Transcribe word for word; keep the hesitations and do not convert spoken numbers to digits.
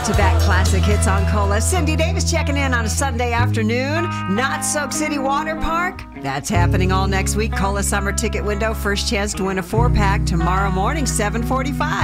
Back-to-back classic hits on Cola. Cindy Davis checking in on a Sunday afternoon. Not Soak City Water Park. That's happening all next week. Cola summer ticket window. First chance to win a four-pack tomorrow morning, seven forty-five.